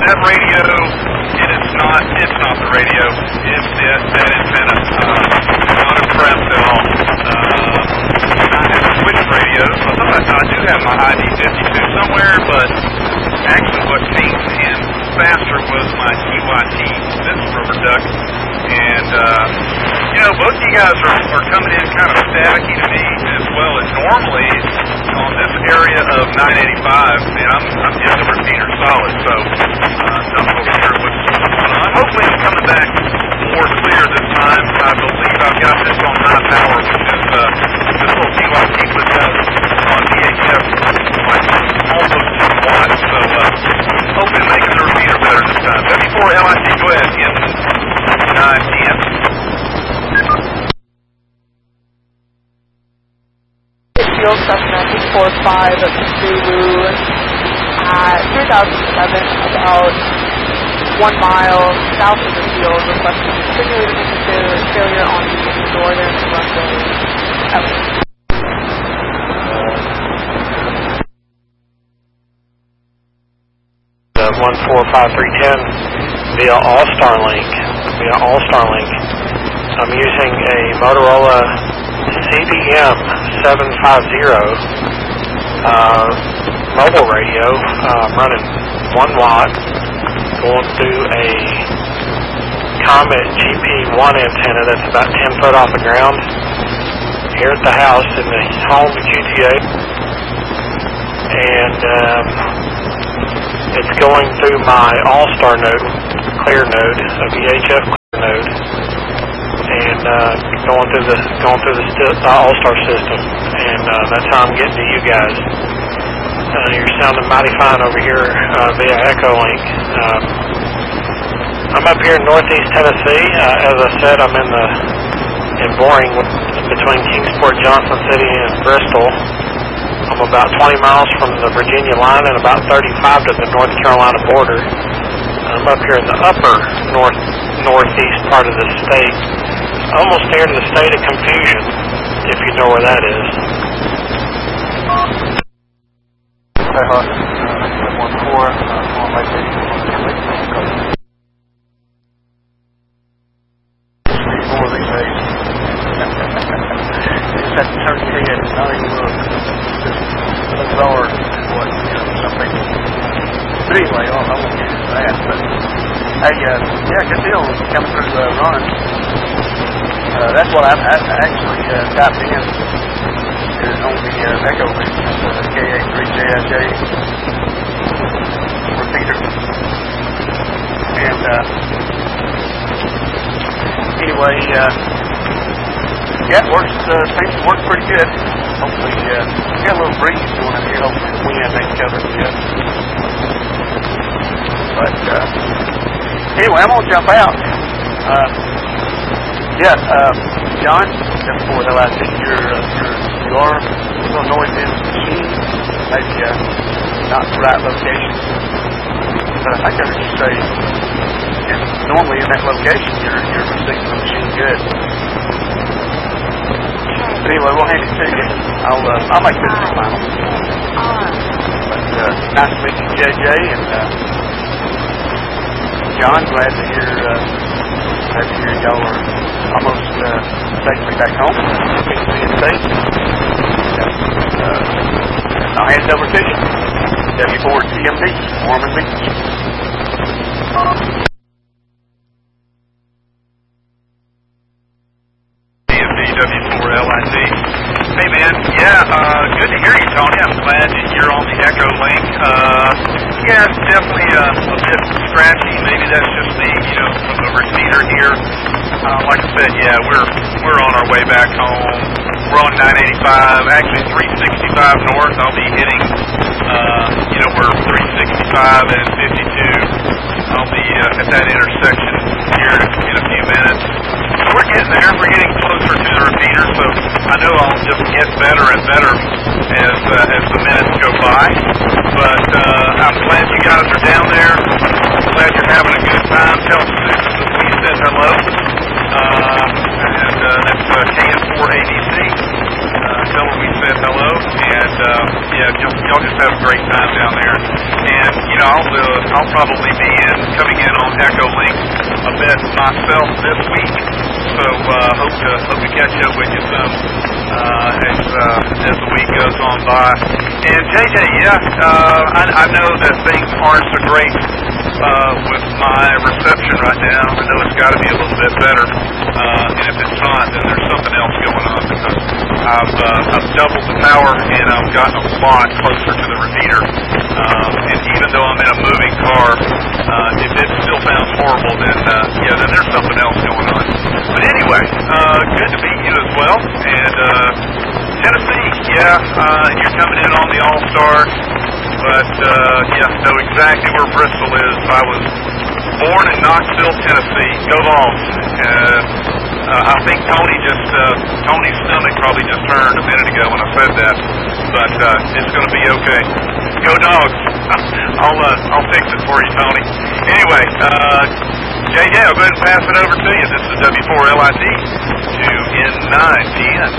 that radio, it's not the radio. It's that antenna. Not impressed at all. I have switched radios. I do have my ID52 somewhere, but actually what came in faster was my TYT. This is Rubber Duck. And, both of you guys are coming in kind of staticky to me as well. And normally, on this area of 985, man, I'm hitting the repeater solid. So, nothing over here looks going on. Hopefully it's coming back more clear this time. I believe I've got this on high power, which is this little TYT puts out on VHF, like almost 2 watts. So, hoping making the repeater better this time. W4 LIC, go ahead, in 910. Field Cessna 245 Zulu at 3007, about 1 mile south of the field, requesting simulated failure on the northern runway. 145310 via All-Starlink. I'm using a Motorola CBM 750 mobile radio, running 1 watt, going through a Comet GP1 antenna that's about 10 foot off the ground here at the house in the home at QTA, and it's going through my All-Star node, clear node, a VHF clear node, and going through the All-Star system, and that's how I'm getting to you guys. You're sounding mighty fine over here via Echolink. I'm up here in northeast Tennessee. As I said, I'm in Boring, between Kingsport, Johnson City, and Bristol. I'm about 20 miles from the Virginia line and about 35 to the North Carolina border. I'm up here in the upper northeast part of the state, almost near to the state of Confusion, if you know where that is. But anyway, I won't get into that. But hey, good deal coming through the run. That's what I've actually typed in on the Echo Link, KA3JSJ repeater. And anyway, it works. Seems to work pretty good. Hopefully, got a little breeze going in here. Hopefully, the wind ain't covered yet. But anyway, I'm gonna jump out. John, before the last thing, you are a little noisy in the machine. Maybe not the right location. But I think I heard you say, normally in that location, you're receiving the machine good. But anyway, we'll hand it to you. I'll make this the final. But nice to meet you, JJ, and John. Glad to hear y'all are almost safely back home. Being safe. I'll hand it over to you. W4 TMD, Mormon Beach. W4LIC. Hey man, good to hear you, Tony. I'm glad that you're on the Echo Link. It's definitely a bit scratchy. Maybe that's just the repeater here. Like I said, we're on our way back home. We're on 985, actually 365 north. I'll be hitting, we're 365 and 52. I'll be at that intersection here in a few minutes. So we're getting there. We're getting closer to the repeater, so I know I'll just get better and better as the minutes go by. But I'm glad you guys are down there. I'm glad you're having a good time. Tell Susan that we said hello. That's KN4ABC. Tell her we said hello. And y'all just have a great time down there. And I'll probably be coming in on Echolink a bit myself this week, so hope to catch up with you some as the week goes on by. And JJ, I know that things aren't so great with my reception right now. I know it's got to be a little bit better, and if it's not, then there's something else going on, because I've doubled the power and I've gotten a lot closer to the repeater. And even though I'm in a moving car, if it still sounds horrible, then there's something else going on. But anyway, good to meet you as well. And Tennessee, you're coming in on the All-Stars, but know exactly where Bristol is. I was born in Knoxville, Tennessee. Go Vols. I think Tony's stomach probably just turned a minute ago when I said that, but it's going to be okay. Go Dogs. I'll fix it for you, Tony. Anyway, JJ, I'll go ahead and pass it over to you. This is W4LIT to N9TN.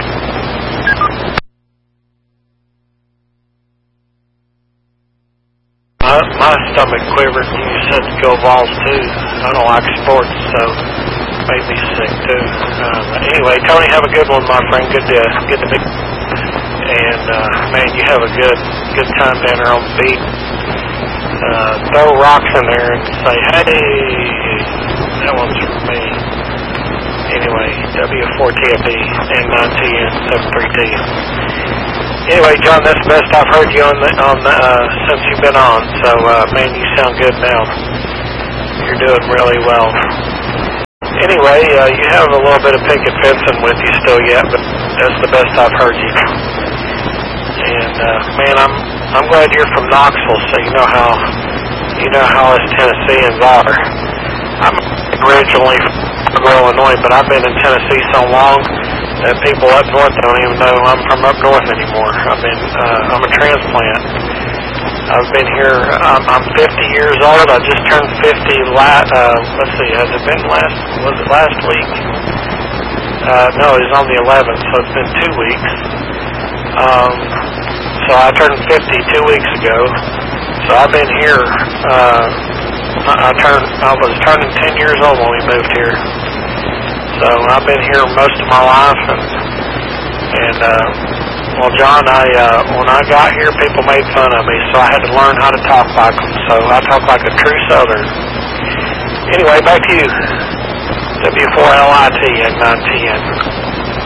My stomach quivered when you said go Vols too. I don't like sports, so it made me sick too. Anyway, Tony, have a good one, my friend. Good to meet you. And man, you have a good time down there on the beach. Throw rocks in there and say, hey, that one's for me. Anyway, W4TFD and 9TN 73T. Anyway, John, that's the best I've heard you on since you've been on. So, man, you sound good now. You're doing really well. Anyway, you have a little bit of picket fencing with you still yet, but that's the best I've heard you. And man, I'm glad you're from Knoxville, so you know how us Tennesseans are. I'm originally from Illinois, but I've been in Tennessee so long that people up north don't even know I'm from up north anymore. I'm a transplant. I've been here, I'm 50 years old. I just turned 50 let's see, has it been was it last week? No, it was on the 11th, so it's been 2 weeks. So I turned 50 2 weeks ago. So I've been here, I was turning 10 years old when we moved here. So I've been here most of my life, and well, John, when I got here, people made fun of me, so I had to learn how to talk like them. So I talk like a true Southern. Anyway, back to you. W4LIT and 9TN.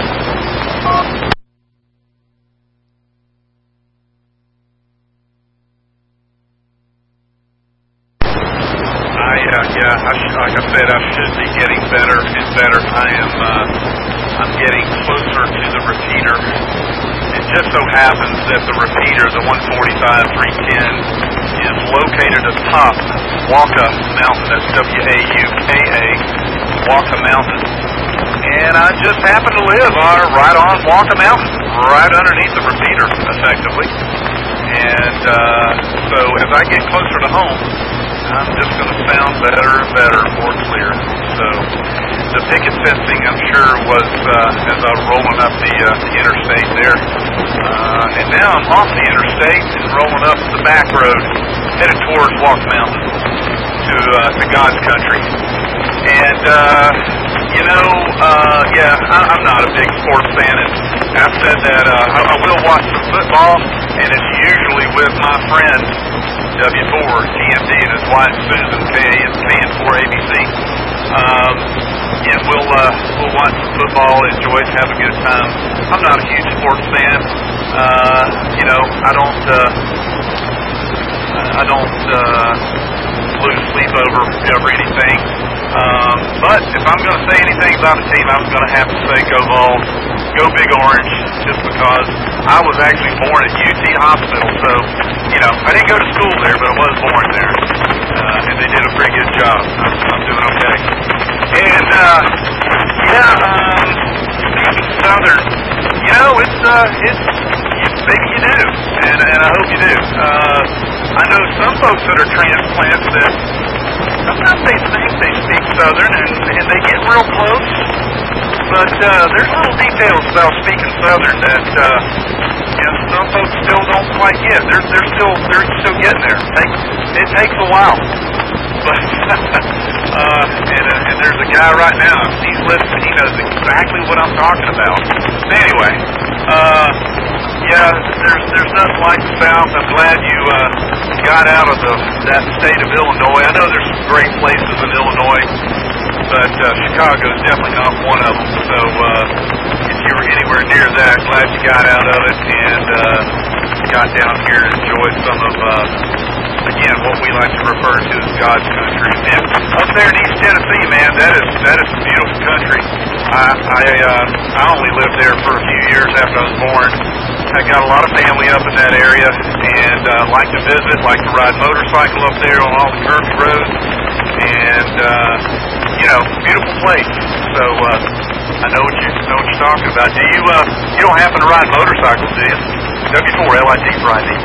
Like I said, I should be getting better and better. I'm getting closer to the repeater. It just so happens that the repeater, the 145-310, is located atop Waka Mountain. That's W-A-U-K-A, Waka Mountain. And I just happen to live right on Waka Mountain, right underneath the repeater, effectively. And so as I get closer to home, I'm just going to sound better and better, more clear. So the picket fencing, I'm sure, was as I was rolling up the interstate there. And now I'm off the interstate and rolling up the back road, headed towards Walk Mountain to God's country. And, I'm not a big sports fan. And I've said that I will watch some football, and it's usually with my friend, W4TMD, and his wife Susan KN4ABC. And we'll watch some football, enjoy it, have a good time. I'm not a huge sports fan. I don't lose sleep over anything. But if I'm going to say anything about a team, I'm going to have to say go Vols, go Big Orange, just because I was actually born at UT Hospital. So, I didn't go to school there, but I was born there. And they did a pretty good job. I'm doing okay. And, Southern, it's maybe you do, and I hope you do. I know some folks that are transplants that sometimes they think they speak Southern, and they get real close, but there's little details about speaking Southern that some folks still don't quite get. They're still getting there. It takes a while. And there's a guy right now, he's listening, he knows exactly what I'm talking about. Anyway, yeah, there's nothing like the South. I'm glad you got out of that state of Illinois. I know there's some great places in Illinois, but Chicago is definitely not one of them. So if you were anywhere near that, glad you got out of it and got down here and enjoyed some of, again, what we like to refer to as God's country. And up there in East Tennessee, man, that is a beautiful country. I only lived there for a few years after I was born. I got a lot of family up in that area, and like to visit, like to ride motorcycle up there on all the curvy roads, and beautiful place. So I know what you're talking about. Do you don't happen to ride motorcycles, do you? W4 LIT Friday.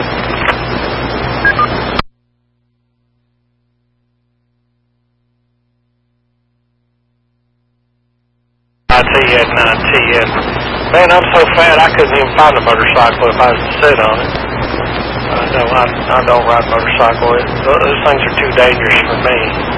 ITN 9TN. Man, I'm so fat I couldn't even find a motorcycle if I was to sit on it. No, I don't ride motorcycle. Those things are too dangerous for me.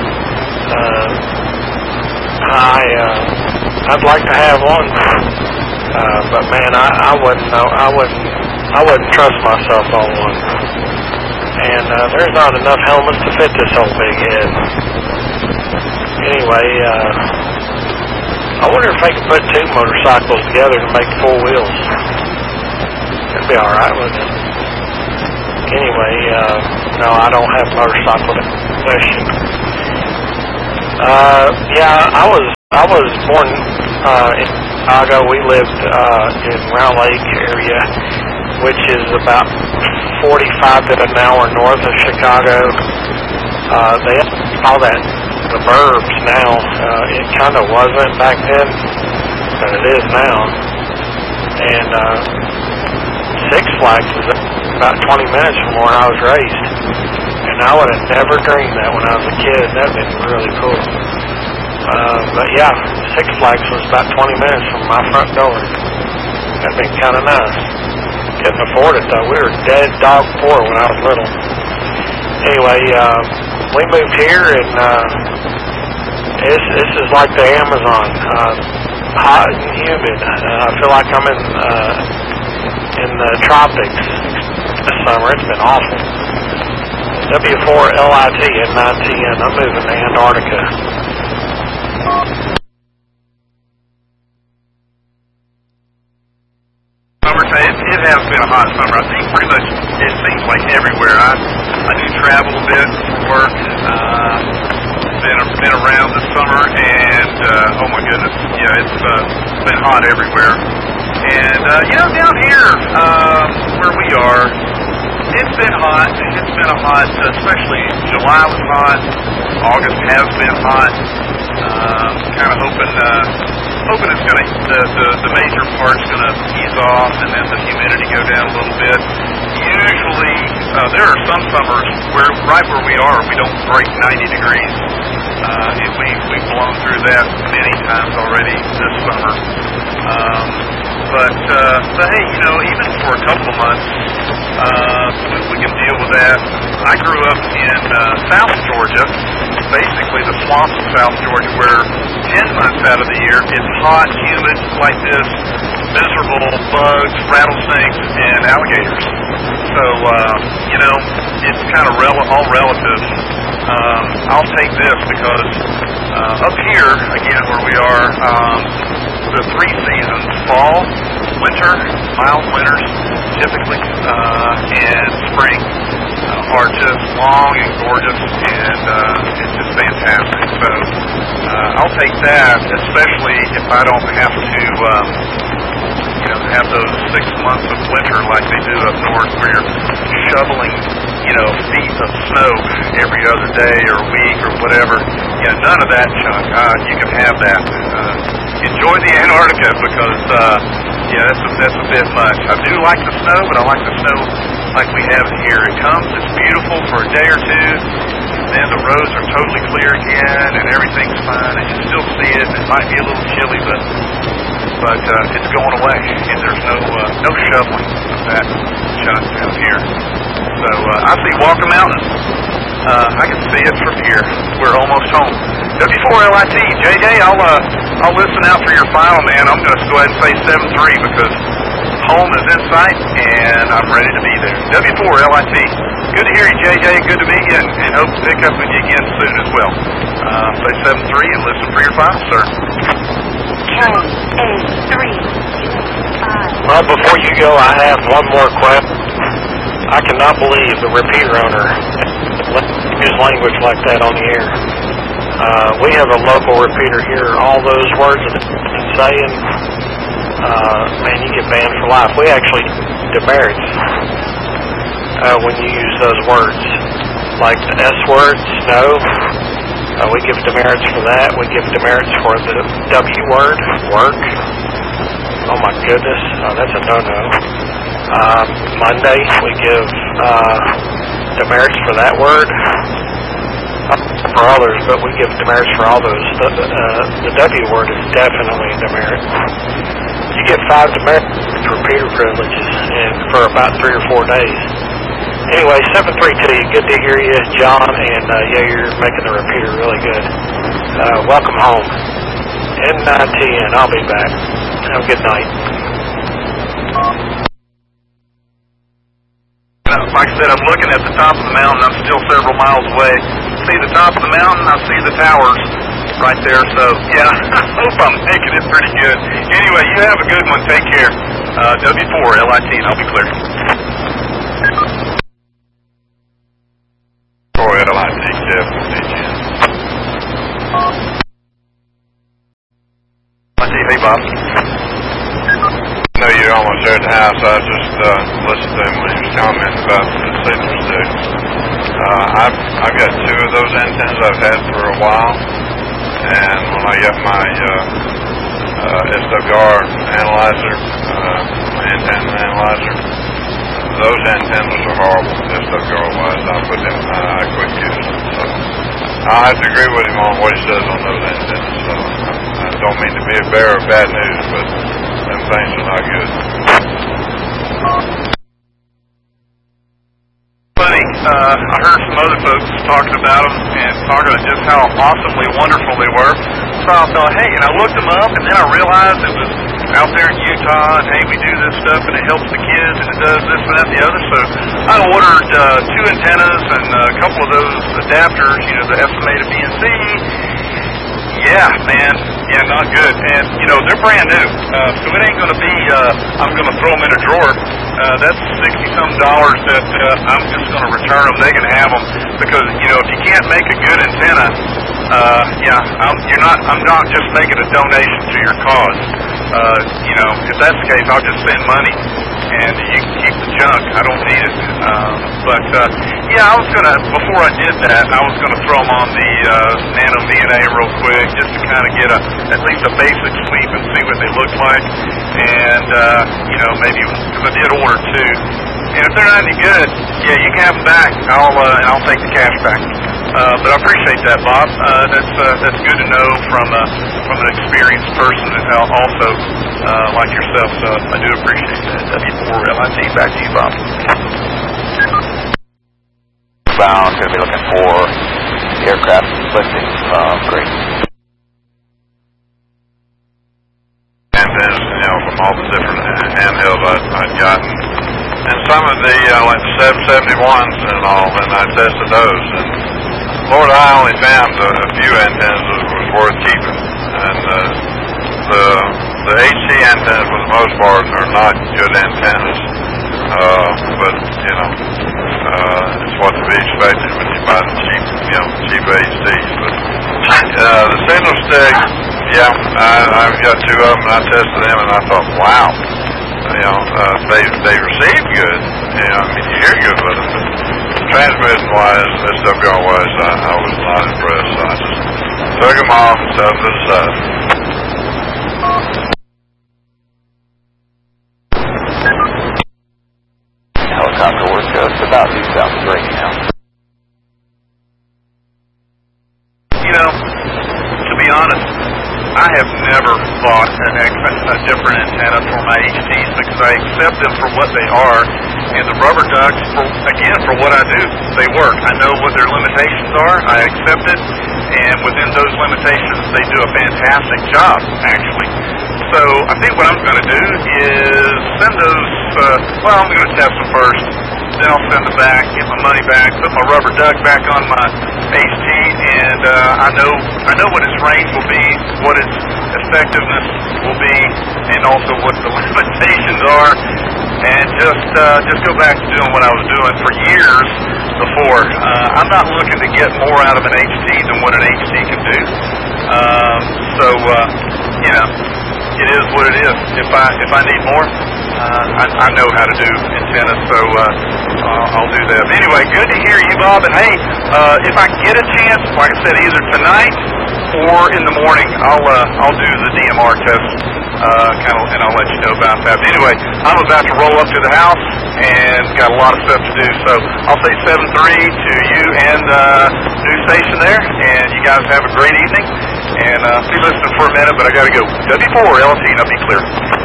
I'd like to have one, but man, I wouldn't know. I wouldn't trust myself on one. And there's not enough helmets to fit this whole big head. Anyway, I wonder if they could put two motorcycles together to make four wheels. That'd be alright, wouldn't it? Anyway, no, I don't have a motorcycle in possession. Yeah, I was born in Chicago. We lived in Round Lake area, which is about 45 to an hour north of Chicago. They call that the burbs now. It kind of wasn't back then, but it is now. And Six Flags is about 20 minutes from where I was raised. And I would have never dreamed that when I was a kid. That would have been really cool. But yeah, Six Flags was about 20 minutes from my front door. That would have been kind of nice. Couldn't afford it though. We were dead dog poor when I was little. Anyway, we moved here, and this is like the Amazon, hot and humid. I feel like I'm in the tropics this summer. It's been awful. W4LIT at 9TN. I'm moving to Antarctica. It has been a hot summer. I think pretty much it seems like everywhere. I do travel a bit for work. Been around this summer, and oh my goodness, yeah, it's been hot everywhere. And down here where we are, it's been hot. It's been a hot, especially July was hot. August has been hot. Kind of hoping it's going to, the major part's going to ease off, and then the humidity go down a little bit. Usually, there are some summers where, right where we are, we don't break 90 degrees. And we've blown through that many times already this summer. But hey, even for a couple of months, we can deal with that. I grew up in South Georgia, basically the swamps of South Georgia, where 10 months out of the year it's hot, humid, like this, miserable, bugs, rattlesnakes, and alligators. So, it's kind of all relative. I'll take this because up here, again, where we are, the three seasons, fall, winter, mild winters, typically, and spring, are just long and gorgeous, and it's just fantastic. So I'll take that, especially if I don't have to, have those 6 months of winter like they do up north, where you're shoveling, feet of snow every other day or week or whatever. Yeah, none of that junk. You can have that. Enjoy the Antarctica because, that's a bit much. I do like the snow, but I like the snow like we have here. It comes, it's beautiful for a day or two, and then the roads are totally clear again, and everything's fine, and you still see it. It might be a little chilly, but it's going away, and there's no shoveling of that junk down here. So I see Walker Mountain. I can see it from here. We're almost home. W4LIT, JJ, I'll listen out for your final, man. I'm going to go ahead and say 7-3 because home is in sight, and I'm ready to be there. W4LIT, good to hear you, JJ. Good to meet you, and hope to pick up with you again soon as well. Say 7-3 and listen for your final, sir. KA3. Well, before you go, I have one more question. I cannot believe the repeater owner use language like that on the air. We have a local repeater here. All those words that it's saying, man, you get banned for life. We actually demerits when you use those words. Like the S words, no. We give demerits for that. We give demerits for the W word, work. Oh my goodness, that's a no-no. Monday, we give demerits for that word. For others, but we give demerits for all those. The W word is definitely a demerit. You get 5 demerits for repeater privileges for about 3 or 4 days. Anyway, 7-3 to you. Good to hear you, John, and yeah, you're making the repeater really good. Welcome home. N9TN, I'll be back. Have a good night. Like I said, I'm looking at the top of the mountain. I'm still several miles away. See the top of the mountain, I see the towers right there. So, yeah, I hope I'm making it pretty good. Anyway, you have a good one. Take care. W4LIT, and I'll be clear. W4LIT, Jeff, DGN. Hey, Bob. I know you're almost there at the house. I just listened to him when he was commenting about the signal stick. I've got 2 of those antennas I've had for a while, and when I got my SWR analyzer, my antenna analyzer, those antennas are horrible SWR-wise. I quit using them. So I have to agree with him on what he says on those antennas. So I don't mean to be a bearer of bad news, but them things are not good. Funny, I heard some other folks talking about them and talking about just how awesomely wonderful they were. So I thought, hey, and I looked them up, and then I realized it was out there in Utah, and hey, we do this stuff, and it helps the kids, and it does this and that and the other. So I ordered 2 antennas and a couple of those adapters, you know, the SMA to BNC. Yeah, man. Yeah, not good. And, you know, they're brand new. So it ain't going to be, I'm going to throw them in a drawer. That's $60-some that I'm just going to return them. They can have them. Because, you know, if you can't make a good antenna, I'm not just making a donation to your cause. You know, if that's the case, I'll just send money. And you can keep the junk. I don't need it. Yeah, I was going to, before I did that, I was going to throw them on the Nano VNA real quick just to kind of get at least a basic sweep and see what they look like. And, you know, maybe, because I did order 2. And if they're not any good, yeah, you can have them back. I'll take the cash back. But I appreciate that, Bob. That's good to know from an experienced person and also like yourself. So I do appreciate that. W4LIT, back to you, Bob. Bound, going to be looking for the aircraft lifting. Great. Antennas, you know, from all the different handhelds I'd gotten. And some of the, like the 771s and all, and I tested those. And Lord, I only found a few antennas that was worth keeping. And the HC antennas, for the most part, are not good antennas. But, you know, it's what to be expected when you buy the cheap HCs. But the signal stick, yeah, I've got 2 of them, and I tested them, and I thought, wow. You know, they receive good. You know, I mean, you hear good with them. But transmission-wise, SWR-wise, I was not impressed. So I just took them off and set them to the side. Helicopter work just about due south of Brady now. You know, to be honest, I have never bought a different antenna for my HTs because I accept them for what they are, and the rubber ducks, for what I do, they work. I know what their limitations limitations are. I accept it, and within those limitations, they do a fantastic job, actually. So I think what I'm going to do is send those, I'm going to test them first, then I'll send them back, get my money back, put my rubber duck back on my HT, and I know what its range will be, what its effectiveness will be, and also what the limitations are, and just go back to doing what I was doing for years before. I'm not looking to get more out of an HT than what an HT can do. It is what it is. If I need more, I know how to do antennas, so I'll do that. But anyway, good to hear you, Bob. And hey, if I get a chance, like I said, either tonight or in the morning, I'll do the DMR test, and I'll let you know about that. But anyway, I'm about to roll up to the house and got a lot of stuff to do. So I'll say 7-3 to you and new station there, and you guys have a great evening. And be listening for a minute, but I got to go. W4 LT, and I'll be clear.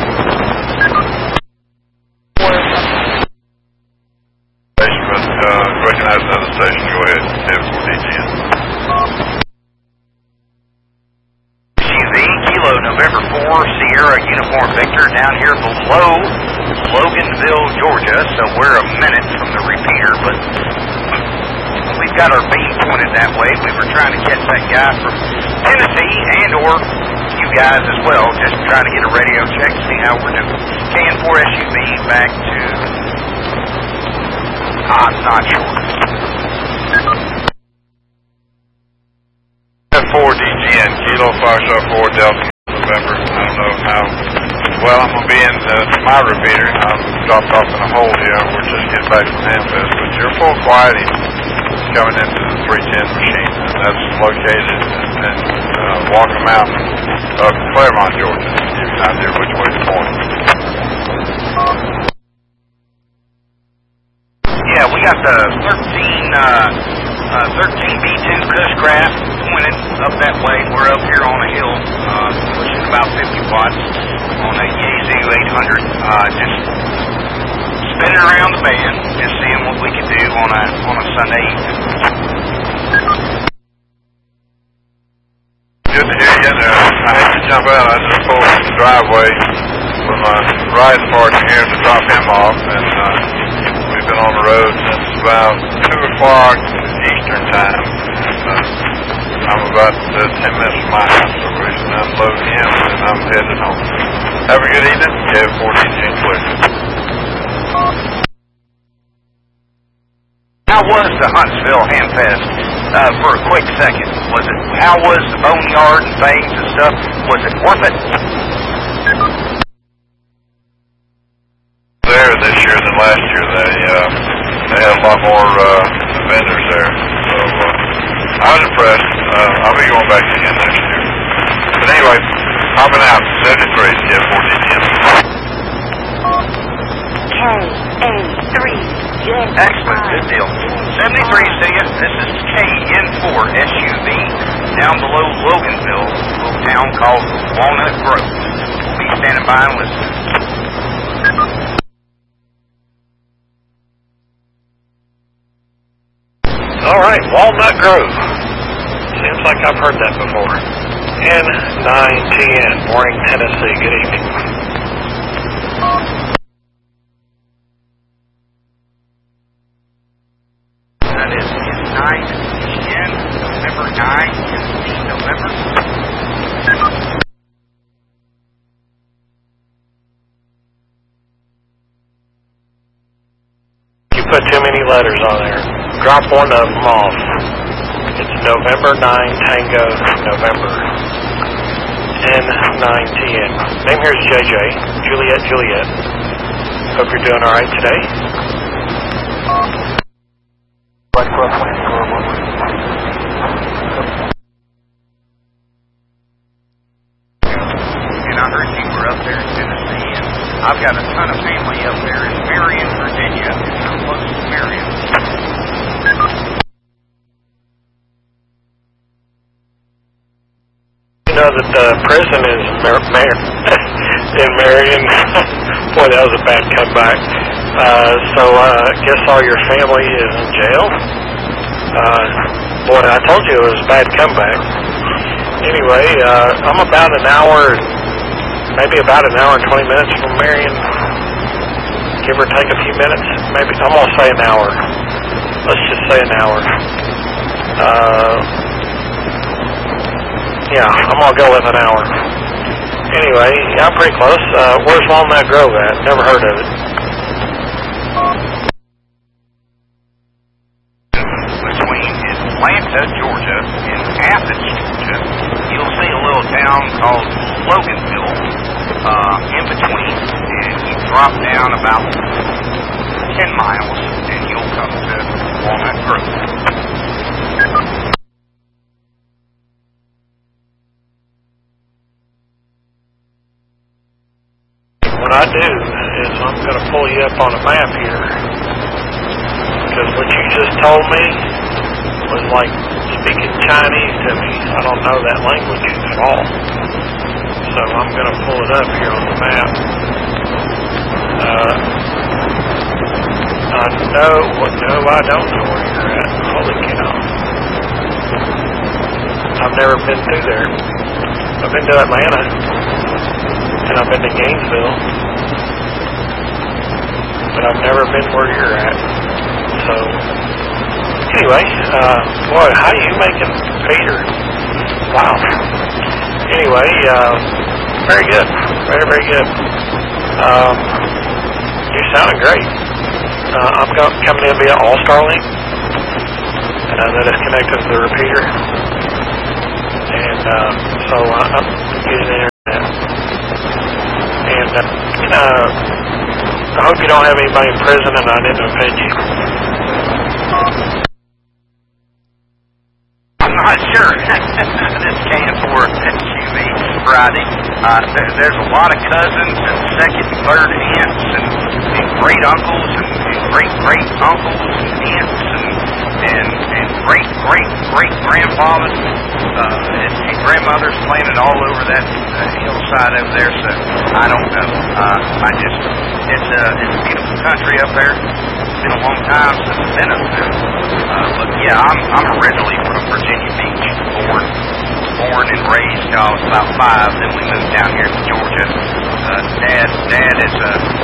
Station, but recognize another station. Go ahead. KF4DGN. Kilo November 4 Sierra Uniform Victor down here below Loganville, Georgia. So we're a minute from the repeater, but we've got our beam pointed that way. We were trying to catch that guy from Tennessee and or you guys as well, just trying to get a radio check, see how we're doing. KN4 SUV back to, I'm not sure. F4DGN, Kilo Foxtrot 4 Delta November. I don't know how well I'm going to be in my repeater. I'm dropped off in a hole here. We're just getting back from Hamfest, but you're full quiet coming into the 310 machine, and that's located in Walker Mountain up in Claremont, Georgia. Give you an idea which way to point. Yeah, we got the 13 B2 Cushcraft pointed up that way. We're up here on a hill, pushing about 50 watts on a Yaesu 800. Just spinning around the band, just seeing what we can do on a Sunday evening. Good to hear you. I hate to jump out. I just pulled in the driveway with my riding partner here to drop him off, and we've been on the road since about 2 o'clock Eastern time. And, I'm about 10 minutes from my house, so we're just unloading him, and I'm headed home. Have a good evening. KF4DGN clear. How was the Huntsville Hamfest? For a quick second, how was the boneyard and things and stuff? Was it worth it? There this year than last year. They had a lot more vendors there, so I was impressed. I'll be going back again next year. But anyway, hopping out 73 KF4DGN. KA3. Excellent, good deal. 73 to you. This is KN4 SUV down below Loganville, a little town called Walnut Grove. We'll be standing by and listening. All right, Walnut Grove. Seems like I've heard that before. N9TN, Boring, Tennessee. Good evening. That is 9TN, November 9, Tennessee, November. You put too many letters on there. Drop one of them off. It's November 9, Tango, November. N9TN. Name here is JJ, Juliet, Juliet. Hope you're doing all right today. And I heard you were up there in Tennessee, and I've got a ton of family up there in Marion, Virginia, and I'm close to Marion. You know that the prison is in Marion. Boy, that was a bad comeback. So I guess all your family is in jail? Boy, I told you it was a bad comeback. Anyway, I'm about an hour, maybe about an hour and 20 minutes from Marion. Give or take a few minutes. Maybe, I'm going to say an hour. Let's just say an hour. Yeah, I'm going to go with an hour. Anyway, I'm pretty close. Where's Walnut Grove at? Never heard of it. Between Atlanta, Georgia, and Athens, Georgia, you'll see a little town called Loganville in between, and you drop down about 10 miles, and you'll come to Walnut Grove. What I do is I'm going to pull you up on a map here, because what you just told me was like speaking Chinese to me. I don't know that language at all. So I'm going to pull it up here on the map. I know what, no, I don't know where you're at. Holy cow. I've never been through there. I've been to Atlanta, and I've been to Gainesville, but I've never been where you're at. So, anyway, boy, how are you making Peter? Wow. Anyway, very good. Very, very good. You're sounding great. I'm coming in via All-Starlink, that is connected to the repeater. And so I'm using the internet. And I hope you don't have anybody in prison and I didn't offend you. I'm not sure. This came for QV Friday. There's a lot of cousins and second and third aunts and great uncles and great great uncles and aunts and great great great grandfathers and grandmothers planted all over that hillside over there. So I don't know. It's a beautiful country up there. It's been a long time since I've been up there. But yeah, I'm originally from Virginia Beach, born and raised till I was about 5. Then we moved down here to Georgia. Dad is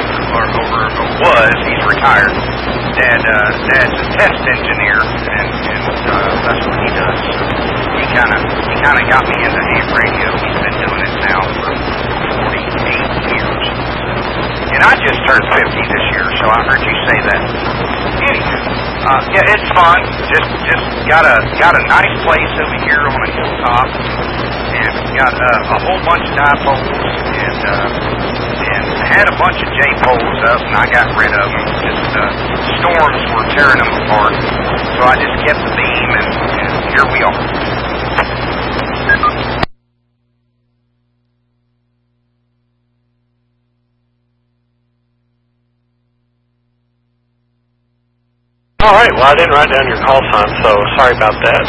he's retired. Dad's a test engineer, and that's what he does. So he kind of got me into ham radio. He's been doing it now for 48 years. And I just turned 50 this year, so I heard you say that. Anyway, yeah, it's fun. Just got a nice place over here on a hilltop, and got a whole bunch of dipoles, and had a bunch of J-poles up, and I got rid of them. Just storms were tearing them apart, so I just kept the beam, and here we are. All right, well, I didn't write down your call sign, so sorry about that.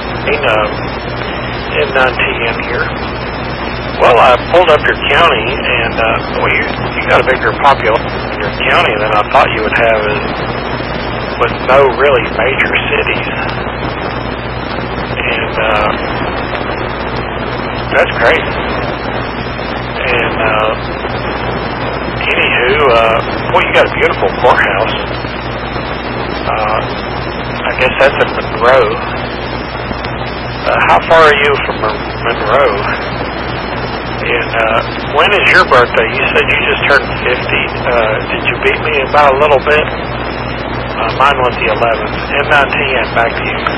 N9TN here. Well, I pulled up your county, and you got a bigger population in your county than I thought you would have, with no really major cities. And that's great. And anywho, well, you got a beautiful courthouse. I guess that's in Monroe. How far are you from Monroe? And when is your birthday? You said you just turned 50. Did you beat me about a little bit? Mine was the 11th. N9TN, back to you.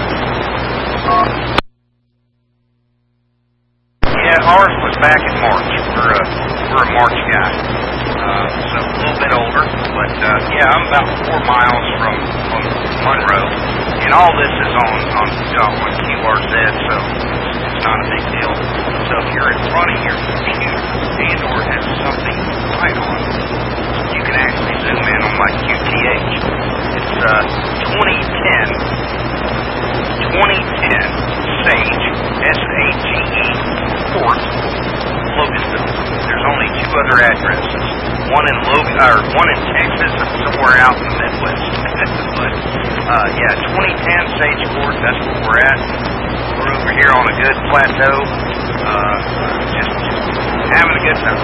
Yeah, ours was back in March. We're a March guy. So a little bit older, but yeah, I'm about 4 miles from Monroe, and all this is on QRZ, so it's not a big deal. So if you're in front of your computer and or have something right on, you can actually zoom in on my QTH. It's 2010 Sage, SAGE, Fort, Loganville. There's only 2 other addresses. One in Texas and somewhere out in the Midwest. Yeah, 2010 Sage Court, that's where we're at. We're over here on a good plateau. Just having a good time.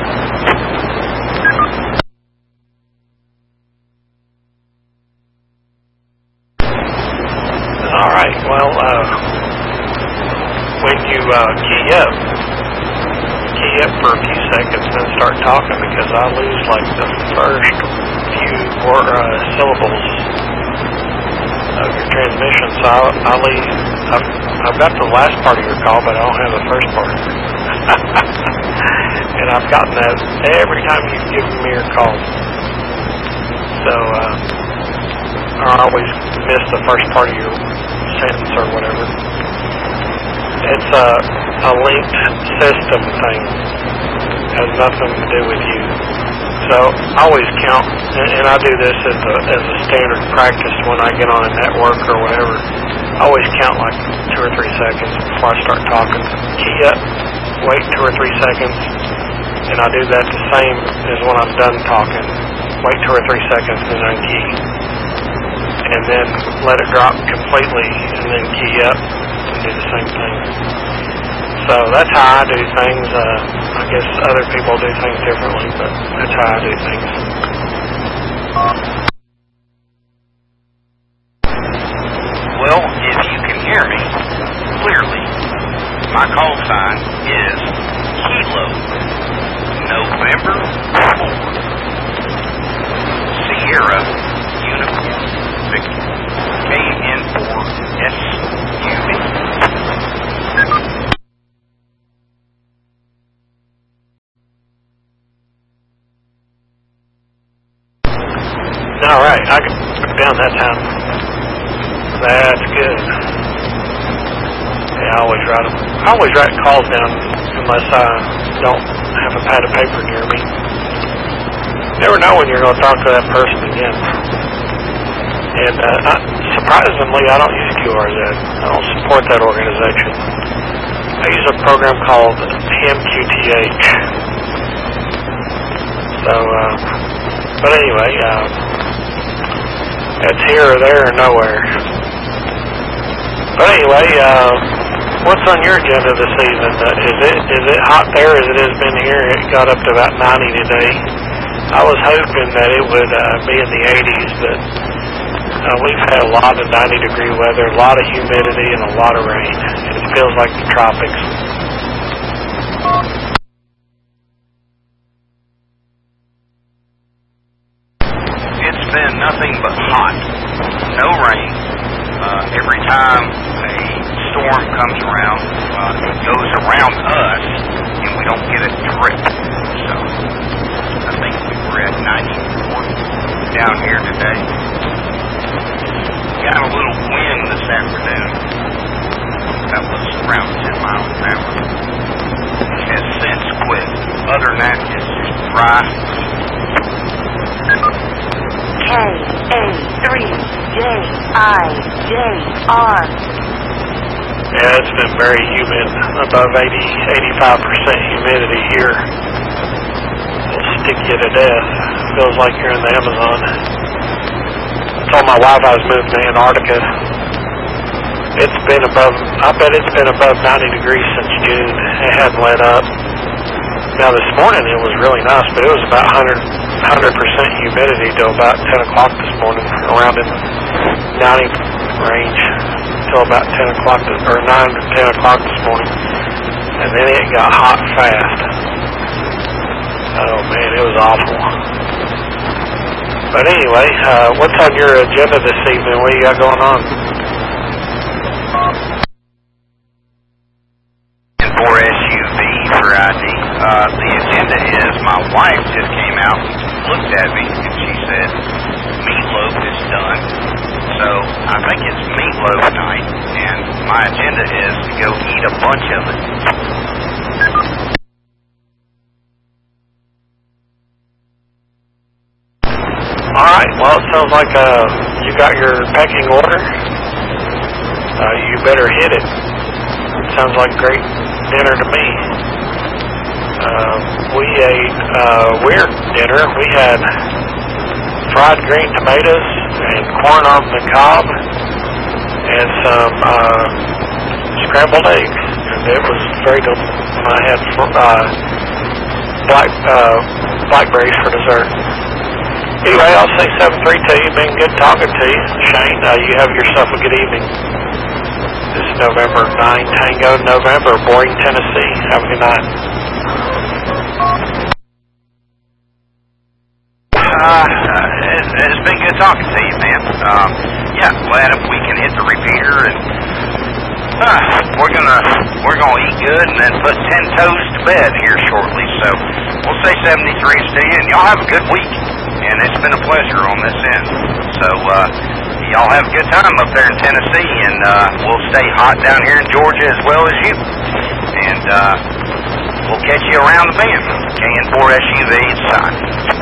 All right. Well, when you key up for a few seconds, then start talking, because I lose like the first few syllables of your transmission. So I leave. I've got the last part of your call, but I don't have the first part. And I've gotten that every time you've given me your call. So I always miss the first part of your sentence or whatever. It's a linked system thing. Has nothing to do with you. So I always count, and I do this as a standard practice when I get on a network or whatever. I always count like 2 or 3 seconds before I start talking. Key up, wait 2 or 3 seconds, and I do that the same as when I'm done talking. Wait 2 or 3 seconds and then unkey. And then let it drop completely, and then key up and do the same thing. So that's how I do things. I guess other people do things differently, but that's how I do things. Well, if you can hear me clearly, my call sign is Kilo November 4 Sierra Uniform Victor KN4SUV. All right, I got down that time. That's good. Yeah, I always write calls down unless I don't have a pad of paper near me. Never know when you're going to talk to that person again. And surprisingly, I don't use QRZ. I don't support that organization. I use a program called MQTH. So, but anyway, it's here or there or nowhere. But anyway, what's on your agenda this evening? Is it hot there as it has been here? It got up to about 90 today. I was hoping that it would be in the 80s, but we've had a lot of 90-degree weather, a lot of humidity, and a lot of rain. It feels like the tropics. It's been nothing but hot. No rain. Every time a storm comes around, it goes around us, and we don't get a drip. So I think we were at 94 down here today. Got a little wind this afternoon. That was around 10 miles an hour. It has since quit. Other than that, it's just dry. KA3JIJR. Yeah, it's been very humid, above 85% humidity here. It'll stick you to death. Feels like you're in the Amazon. I told my wife I was moving to Antarctica. I bet it's been above 90 degrees since June. It hadn't let up. Now this morning it was really nice, but it was about 100% humidity till about 10 o'clock this morning, around in 90 range till about 10 o'clock, or 9 to 10 o'clock this morning. And then it got hot fast. Oh man, it was awful. But anyway, what's on your agenda this evening? What you got going on? For SUV for ID. The agenda is my wife just came out and looked at me and she said, meatloaf is done. So I think it's meatloaf night, and my agenda is to go eat a bunch of it. Alright, well it sounds like you got your pecking order. You better hit it. Sounds like great dinner to me. We ate weird dinner. We had fried green tomatoes and corn on the cob and some scrambled eggs. And it was very delicious. I had blackberries for dessert. Anyway, I'll say 732. Been good talking to you. Shane, you have yourself a good evening. This is November 9, Tango November, Boring, Tennessee. Have a good night. It's been good talking to you, man. Yeah, glad if we can hit the repeater, and we're gonna eat good and then put 10 toes to bed here shortly. So we'll say 73s to you, and y'all have a good week. And it's been a pleasure on this end. So y'all have a good time up there in Tennessee, and we'll stay hot down here in Georgia as well as you. And we'll catch you around the bend. KN4SUV, sign.